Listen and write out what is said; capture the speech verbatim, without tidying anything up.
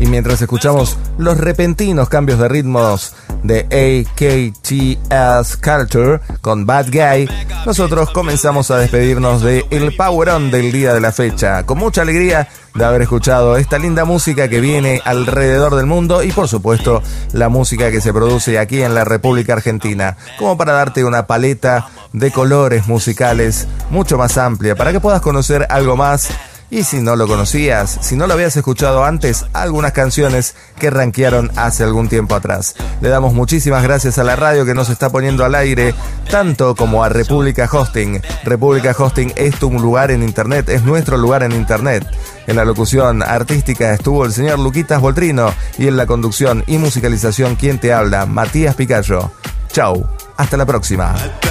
Y mientras escuchamos los repentinos cambios de ritmos de A K T S Culture con Bad Guy, nosotros comenzamos a despedirnos de el Powerón del día de la fecha, con mucha alegría de haber escuchado esta linda música que viene alrededor del mundo y por supuesto la música que se produce aquí en la República Argentina, como para darte una paleta de colores musicales mucho más amplia, para que puedas conocer algo más. Y si no lo conocías, si no lo habías escuchado antes, algunas canciones que rankearon hace algún tiempo atrás. Le damos muchísimas gracias a la radio que nos está poniendo al aire, tanto como a República Hosting. República Hosting es tu lugar en internet, es nuestro lugar en internet. En la locución artística estuvo el señor Luquitas Voltrino y en la conducción y musicalización, quien te habla, Matías Picayo. Chau, hasta la próxima.